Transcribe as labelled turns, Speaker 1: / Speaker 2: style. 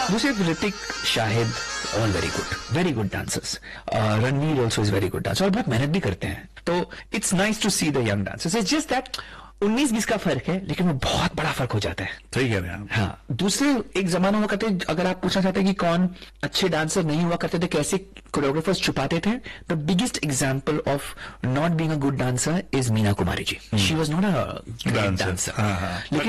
Speaker 1: दूसरे Hrithik, Shahid, all very good dancers. Ranveer also is very good dancer और बहुत मेहनत भी करते हैं. तो it's nice to see the young dancers. It's just that 19-20 का फर्क है, लेकिन वो बहुत बड़ा फर्क हो जाता है.
Speaker 2: सही कह रहे हैं आप.
Speaker 1: हाँ, दूसरे एक जमाना हुआ करते, अगर आप पूछना चाहते हैं कि कौन अच्छे डांसर नहीं हुआ करते थे, कैसे कोरियोग्राफर्स छुपाते थे, the biggest example of not being a good dancer is Meena Kumari ji. She was not a great dancer. लेकिन